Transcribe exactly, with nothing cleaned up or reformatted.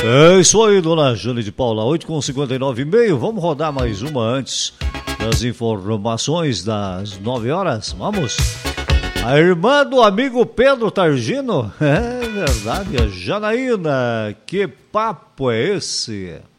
É isso aí, dona Jane de Paula, oito com cinquenta e nove e meio. Vamos rodar mais uma antes das informações das nove horas. Vamos. A irmã do amigo Pedro Targino. É verdade, a Janaína. Que papo é esse?